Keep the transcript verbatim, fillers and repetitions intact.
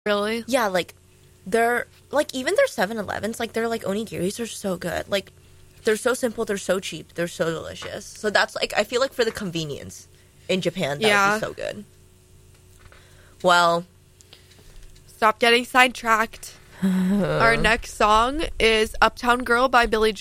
Really? Yeah, like, they're, like, even their seven elevens, like, they're, like, onigiris are so good. Like, they're so simple, they're so cheap, they're so delicious. So that's, like, I feel like for the convenience in Japan, that Yeah. would be so good. Well. Stop getting sidetracked. Our next song is Uptown Girl by Billy Joel.